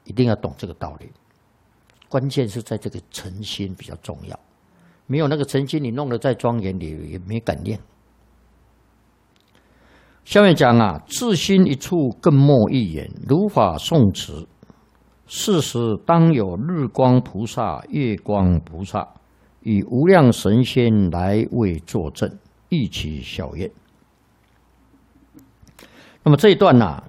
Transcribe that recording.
一定要懂这个道理。关键是在这个诚心比较重要，没有那个诚心，你弄得再庄严，你也没感应。下面讲啊，自心一处，更莫一言。如法诵持，是时当有日光菩萨、月光菩萨与无量神仙来为作证，一起晓验。那么这一段呢、